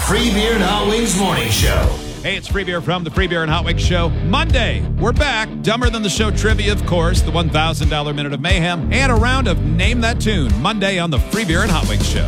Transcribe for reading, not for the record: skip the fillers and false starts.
Free Beer and Hot Wings Morning Show. Hey, it's Free Beer from the Free Beer and Hot Wings Show. Monday, we're back. Dumber Than the Show trivia, of course, the $1,000 Minute of Mayhem, and a round of Name That Tune. Monday on the Free Beer and Hot Wings Show.